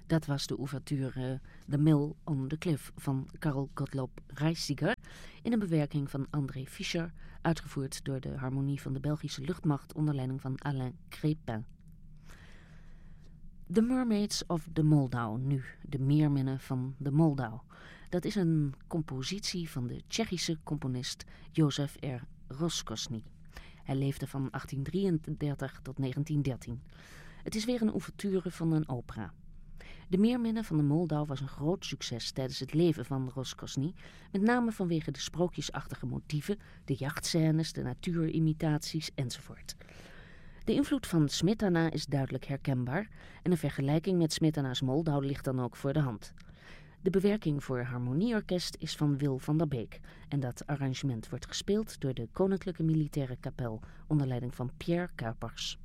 Dat was de ouverture The Mill on the Cliff van Karl Gottlob Reissiger in een bewerking van André Fischer, uitgevoerd door de harmonie van de Belgische luchtmacht onder leiding van Alain Crépin. The Mermaids of the Moldau, nu de Meerminnen van de Moldau. Dat is een compositie van de Tsjechische componist Josef R. Roskosny. Hij leefde van 1833 tot 1913. Het is weer een ouverture van een opera. De Meerminnen van de Moldau was een groot succes tijdens het leven van Roskosny, met name vanwege de sprookjesachtige motieven, de jachtscènes, de natuurimitaties enzovoort. De invloed van Smetana is duidelijk herkenbaar en een vergelijking met Smetana's Moldau ligt dan ook voor de hand. De bewerking voor harmonieorkest is van Wil van der Beek en dat arrangement wordt gespeeld door de Koninklijke Militaire Kapel onder leiding van Pierre Kuipers.